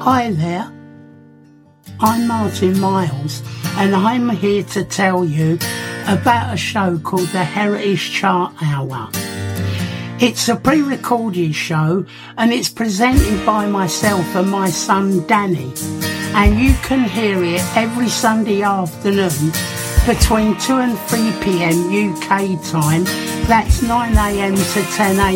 Hi there, I'm Martin Miles and I'm here to tell you about a show called the Heritage Chart Hour. It's a pre-recorded show and it's presented by myself and my son Danny, and you can hear it every Sunday afternoon between 2 and 3 p.m. UK time. That's 9 a.m. to 10 a.m.